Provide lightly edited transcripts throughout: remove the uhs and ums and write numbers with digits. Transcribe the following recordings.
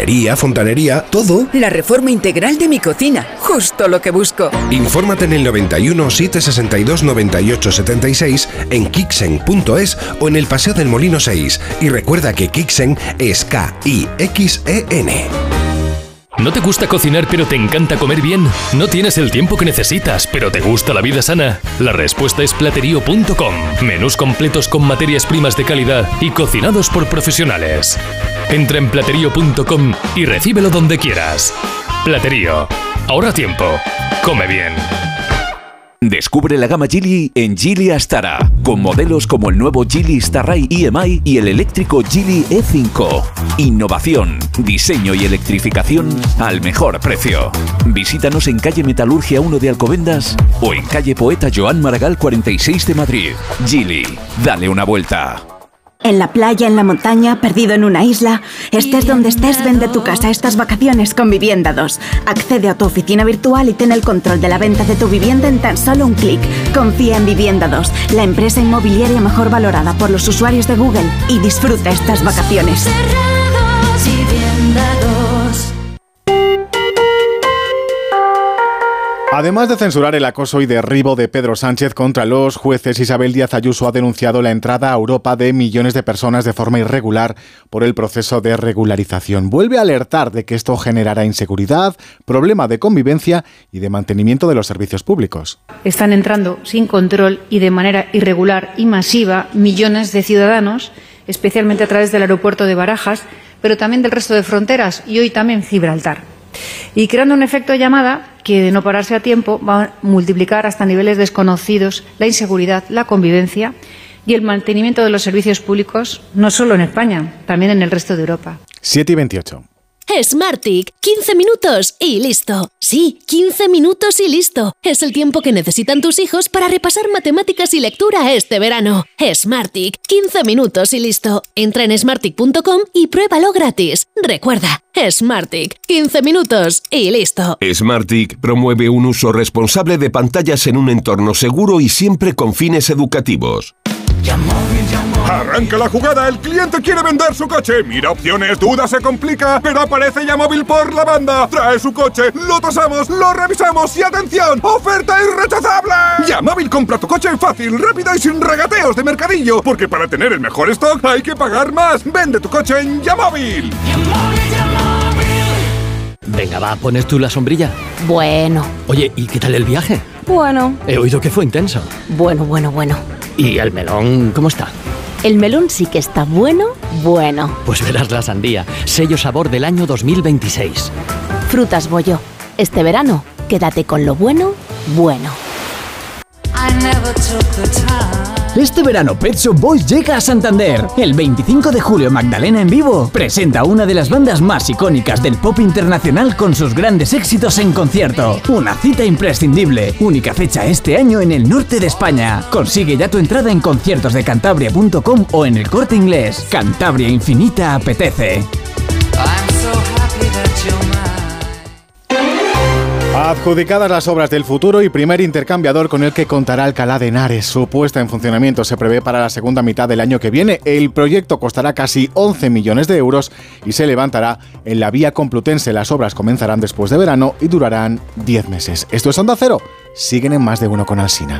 plomería, fontanería, todo. La reforma integral de mi cocina, justo lo que busco. Infórmate en el 91 762 98 76, en kixen.es o en el Paseo del Molino 6. Y recuerda que Kixen es Kixen. ¿No te gusta cocinar pero te encanta comer bien? ¿No tienes el tiempo que necesitas pero te gusta la vida sana? La respuesta es Platerío.com. Menús completos con materias primas de calidad y cocinados por profesionales. Entra en Platerío.com y recíbelo donde quieras. Platerío. Ahorra tiempo. Come bien. Descubre la gama Geely en Geely Astara, con modelos como el nuevo Geely Starray EMI y el eléctrico Geely E5. Innovación, diseño y electrificación al mejor precio. Visítanos en calle Metalurgia 1 de Alcobendas o en calle Poeta Joan Maragall 46 de Madrid. Geely, dale una vuelta. En la playa, en la montaña, perdido en una isla. Estés donde estés, vende tu casa estas vacaciones con Vivienda 2. Accede a tu oficina virtual y ten el control de la venta de tu vivienda en tan solo un clic. Confía en Vivienda 2, la empresa inmobiliaria mejor valorada por los usuarios de Google, y disfruta estas vacaciones. Además de censurar el acoso y derribo de Pedro Sánchez contra los jueces, Isabel Díaz Ayuso ha denunciado la entrada a Europa de millones de personas de forma irregular por el proceso de regularización. Vuelve a alertar de que esto generará inseguridad, problema de convivencia y de mantenimiento de los servicios públicos. Están entrando sin control y de manera irregular y masiva millones de ciudadanos, especialmente a través del aeropuerto de Barajas, pero también del resto de fronteras y hoy también Gibraltar. Y creando un efecto llamada que, de no pararse a tiempo, va a multiplicar hasta niveles desconocidos la inseguridad, la convivencia y el mantenimiento de los servicios públicos, no solo en España, también en el resto de Europa. 7:28. Smartick, 15 minutos y listo. Sí, 15 minutos y listo. Es el tiempo que necesitan tus hijos para repasar matemáticas y lectura este verano. Smartick, 15 minutos y listo. Entra en smartick.com y pruébalo gratis. Recuerda, Smartick, 15 minutos y listo. Smartick promueve un uso responsable de pantallas en un entorno seguro y siempre con fines educativos. Arranca la jugada, el cliente quiere vender su coche. Mira opciones, duda, se complica, pero aparece Yamóvil por la banda. Trae su coche, lo tasamos, lo revisamos y ¡atención! ¡Oferta irrechazable! Yamóvil, compra tu coche fácil, rápido y sin regateos de mercadillo, porque para tener el mejor stock hay que pagar más. Vende tu coche en Yamóvil. Venga, va, ¿pones tú la sombrilla? Bueno. Oye, ¿y qué tal el viaje? Bueno. He oído que fue intenso. Bueno. ¿Y el melón cómo está? El melón sí que está bueno. Pues verás la sandía, sello sabor del año 2026. Frutas Bollo. Este verano, quédate con lo bueno. Este verano Pet Shop Boys llega a Santander. El 25 de julio Magdalena en vivo presenta una de las bandas más icónicas del pop internacional con sus grandes éxitos en concierto. Una cita imprescindible. Única fecha este año en el norte de España. Consigue ya tu entrada en conciertosdecantabria.com o en el Corte Inglés. Cantabria Infinita apetece. Adjudicadas las obras del futuro y primer intercambiador con el que contará Alcalá de Henares. Su puesta en funcionamiento se prevé para la segunda mitad del año que viene. El proyecto costará casi 11 millones de euros y se levantará en la vía Complutense. Las obras comenzarán después de verano y durarán 10 meses. Esto es Onda Cero. Siguen en Más de Uno con Alsina.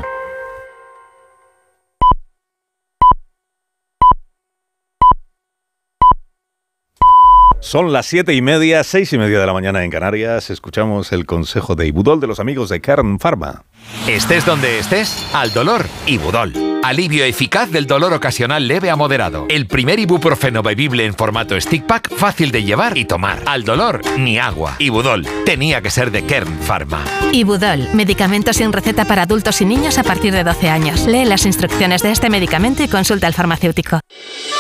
Son las 7:30, 6:30 de la mañana en Canarias. Escuchamos el consejo de Ibudol de los amigos de Kern Pharma. Estés donde estés, al dolor, Ibudol. Alivio eficaz del dolor ocasional leve a moderado. El primer ibuprofeno bebible en formato stick pack, fácil de llevar y tomar. Al dolor, ni agua. Ibudol, tenía que ser de Kern Pharma. Ibudol, medicamento sin receta para adultos y niños a partir de 12 años. Lee las instrucciones de este medicamento y consulta al farmacéutico.